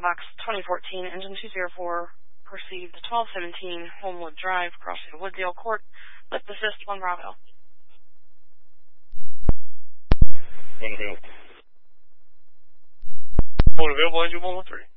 Box 2014, Engine 204, perceived 1217 Homewood Drive, crossing Wooddale Court. Lift assist 1 Bravo. Phone available, engine 113.